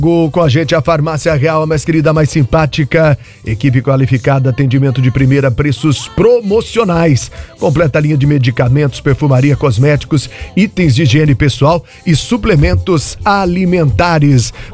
Com a gente a Farmácia Real, a mais querida, mais simpática, equipe qualificada, atendimento de primeira, preços promocionais, completa linha de medicamentos, perfumaria, cosméticos, itens de higiene pessoal e suplementos alimentares.